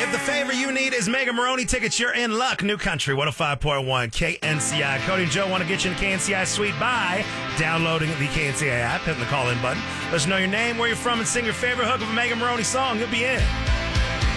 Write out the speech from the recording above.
If the favor you need is Mega Maroney tickets, you're in luck. New Country, 105.1 KNCI. Cody and Joe want to get you in the KNCI suite by downloading the KNCI app, hitting the call-in button. Let us know your name, where you're from, and sing your favorite hook of a Mega Maroney song. You'll be in.